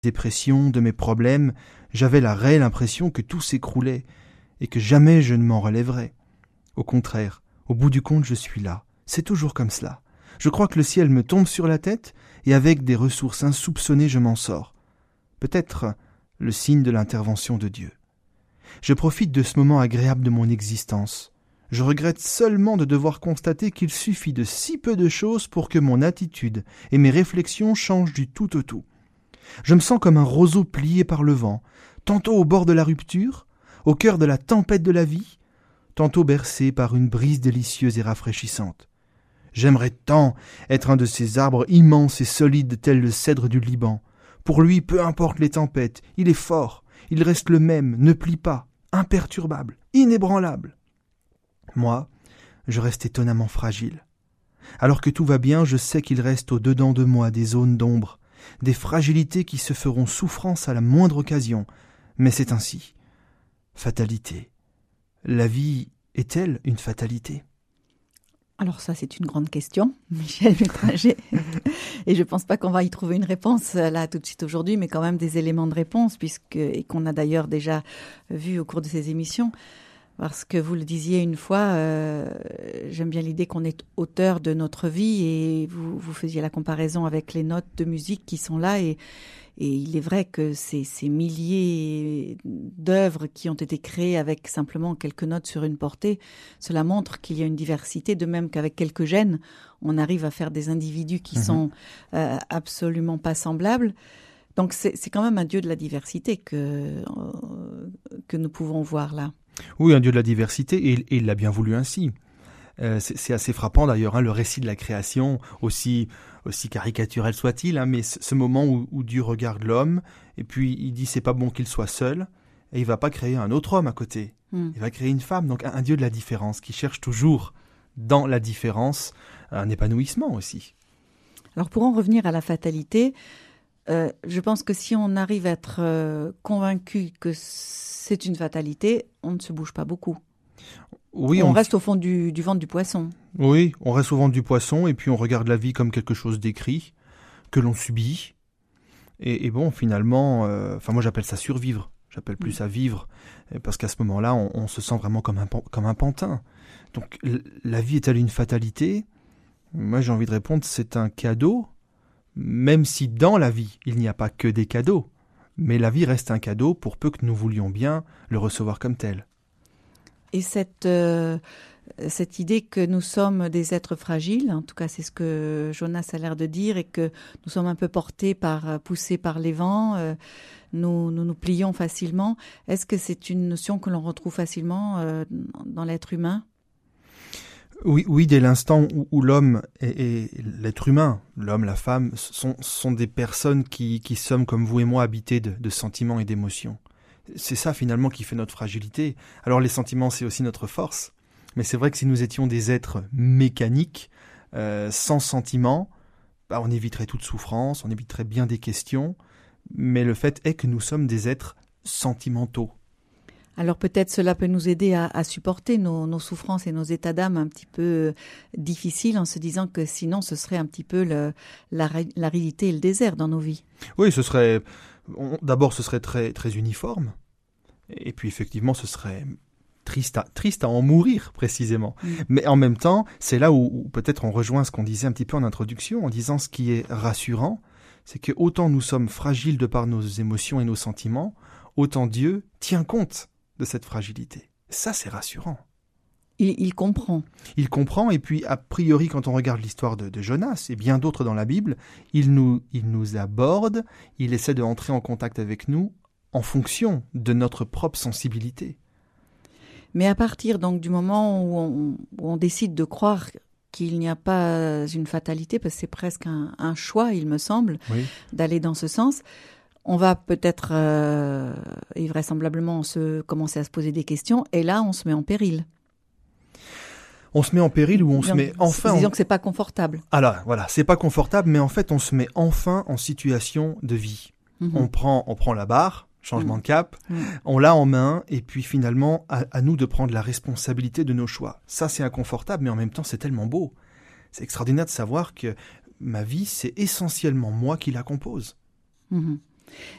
dépressions, de mes problèmes, j'avais la réelle impression que tout s'écroulait et que jamais je ne m'en relèverais. Au contraire, au bout du compte, je suis là. C'est toujours comme cela. Je crois que le ciel me tombe sur la tête et avec des ressources insoupçonnées, je m'en sors. Peut-être le signe de l'intervention de Dieu. Je profite de ce moment agréable de mon existence. Je regrette seulement de devoir constater qu'il suffit de si peu de choses pour que mon attitude et mes réflexions changent du tout au tout. Je me sens comme un roseau plié par le vent, tantôt au bord de la rupture, au cœur de la tempête de la vie, tantôt bercé par une brise délicieuse et rafraîchissante. J'aimerais tant être un de ces arbres immenses et solides tels le cèdre du Liban. Pour lui, peu importe les tempêtes, il est fort, il reste le même, ne plie pas, imperturbable, inébranlable. Moi, je reste étonnamment fragile. Alors que tout va bien, je sais qu'il reste au-dedans de moi des zones d'ombre, des fragilités qui se feront souffrance à la moindre occasion. Mais c'est ainsi. Fatalité. La vie est-elle une fatalité ? Alors ça, c'est une grande question, Michel Métrager. Et je ne pense pas qu'on va y trouver une réponse là tout de suite aujourd'hui, mais quand même des éléments de réponse, et qu'on a d'ailleurs déjà vu au cours de ces émissions. Parce que vous le disiez une fois, j'aime bien l'idée qu'on est auteur de notre vie, et vous faisiez la comparaison avec les notes de musique qui sont là, et il est vrai que ces milliers d'œuvres qui ont été créées avec simplement quelques notes sur une portée, cela montre qu'il y a une diversité, de même qu'avec quelques gènes, on arrive à faire des individus qui sont absolument pas semblables. Donc c'est quand même un Dieu de la diversité que nous pouvons voir là. Oui, un Dieu de la diversité, et il l'a bien voulu ainsi. C'est assez frappant d'ailleurs, le récit de la création, aussi caricaturel soit-il, mais ce moment où Dieu regarde l'homme, et puis il dit c'est pas bon qu'il soit seul, et il va pas créer un autre homme à côté. Il va créer une femme, donc un Dieu de la différence, qui cherche toujours dans la différence un épanouissement aussi. Alors pour en revenir à la fatalité, je pense que si on arrive à être convaincu que c'est une fatalité, on ne se bouge pas beaucoup. Oui, on reste au fond du ventre du poisson. Oui, on reste au ventre du poisson et puis on regarde la vie comme quelque chose d'écrit, que l'on subit. Et bon, finalement, moi j'appelle ça survivre. J'appelle plus ça vivre, parce qu'à ce moment-là, on se sent vraiment comme un pantin. Donc la vie est-elle une fatalité ? Moi j'ai envie de répondre, c'est un cadeau, même si dans la vie, il n'y a pas que des cadeaux. Mais la vie reste un cadeau pour peu que nous voulions bien le recevoir comme tel. Et cette idée que nous sommes des êtres fragiles, en tout cas c'est ce que Jonas a l'air de dire, et que nous sommes un peu poussés par les vents, nous plions facilement. Est-ce que c'est une notion que l'on retrouve facilement dans l'être humain ? Oui, dès l'instant où l'homme et l'être humain, l'homme, la femme, sont des personnes qui sommes comme vous et moi habités de sentiments et d'émotions. C'est ça finalement qui fait notre fragilité. Alors les sentiments, c'est aussi notre force. Mais c'est vrai que si nous étions des êtres mécaniques, sans sentiments, on éviterait toute souffrance, on éviterait bien des questions. Mais le fait est que nous sommes des êtres sentimentaux. Alors peut-être cela peut nous aider à supporter nos souffrances et nos états d'âme un petit peu difficiles, en se disant que sinon ce serait un petit peu l'aridité et le désert dans nos vies. Oui, d'abord ce serait très, très uniforme, et puis effectivement ce serait triste à en mourir précisément. Mais en même temps, c'est là où peut-être on rejoint ce qu'on disait un petit peu en introduction, en disant ce qui est rassurant, c'est que autant nous sommes fragiles de par nos émotions et nos sentiments, autant Dieu tient compte de cette fragilité. Ça, c'est rassurant. Il comprend. Il comprend, et puis a priori, quand on regarde l'histoire de Jonas et bien d'autres dans la Bible, il nous aborde, il essaie de entrer en contact avec nous en fonction de notre propre sensibilité. Mais à partir donc du moment où on décide de croire qu'il n'y a pas une fatalité, parce que c'est presque un choix, il me semble, d'aller dans ce sens, on va peut-être et vraisemblablement commencer à se poser des questions, et là on se met en péril. On se met en péril ou on se met enfin... Disons que c'est pas confortable. Alors voilà, c'est pas confortable, mais en fait on se met enfin en situation de vie. On prend la barre, changement de cap, on l'a en main, et puis finalement à nous de prendre la responsabilité de nos choix. Ça c'est inconfortable, mais en même temps c'est tellement beau. C'est extraordinaire de savoir que ma vie, c'est essentiellement moi qui la compose.